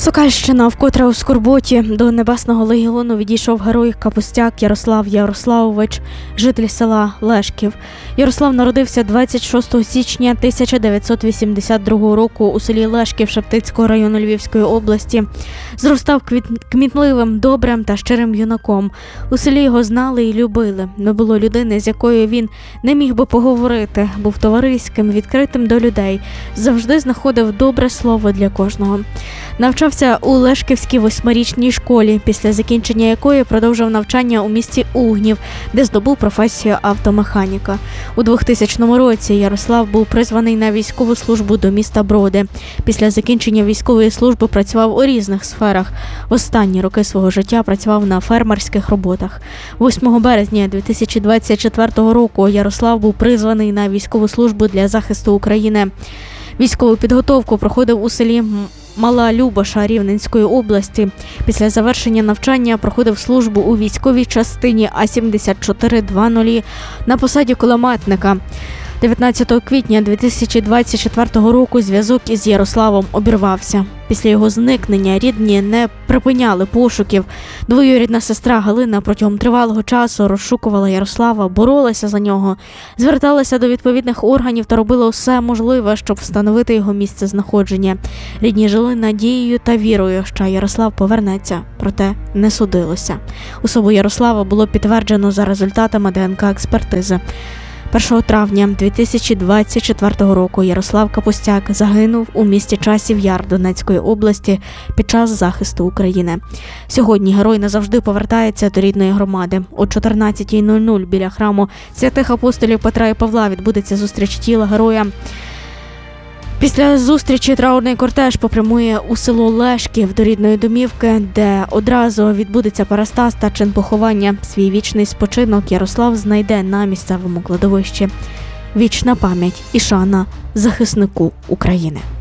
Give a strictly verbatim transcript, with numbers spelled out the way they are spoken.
Сокальщина вкотре у скорботі. До Небесного легіону відійшов герой Капустяк Ярослав Ярославович, житель села Лешків. Ярослав народився двадцять шостого січня тисяча дев'ятсот вісімдесят другого року у селі Лешків Шептицького району Львівської області. Зростав кмітливим, добрим та щирим юнаком. У селі його знали і любили. Не було людини, з якою він не міг би поговорити. Був товариським, відкритим до людей. Завжди знаходив добре слово для кожного. Навчався у Лешківській восьмирічній школі, після закінчення якої продовжив навчання у місті Угнів, де здобув професію автомеханіка. У двохтисячному році Ярослав був призваний на військову службу до міста Броди. Після закінчення військової служби працював у різних сферах. В останні роки свого життя працював на фермерських роботах. восьмого березня дві тисячі двадцять четвертого року Ярослав був призваний на військову службу для захисту України. Військову підготовку проходив у селі Мала Любоша Рівненської області. Після завершення навчання проходив службу у військовій частині А сімдесят чотири двадцять на посаді кулеметника. дев'ятнадцятого квітня дві тисячі двадцять четвертого року зв'язок із Ярославом обірвався. Після його зникнення рідні не припиняли пошуків. Двоюрідна сестра Галина протягом тривалого часу розшукувала Ярослава, боролася за нього, зверталася до відповідних органів та робила все можливе, щоб встановити його місце знаходження. Рідні жили надією та вірою, що Ярослав повернеться, проте не судилося. Особу Ярослава було підтверджено за результатами ДНК-експертизи. першого травня дві тисячі двадцять четвертого року Ярослав Капустяк загинув у місті Часів Яр Донецької області під час захисту України. Сьогодні герой назавжди повертається до рідної громади. О чотирнадцятій нуль нуль біля храму святих апостолів Петра і Павла відбудеться зустріч тіла героя. Після зустрічі траурний кортеж попрямує у село Лешків до рідної домівки, де одразу відбудеться парастаз та чин поховання. Свій вічний спочинок Ярослав знайде на місцевому кладовищі. Вічна пам'ять і шана захиснику України.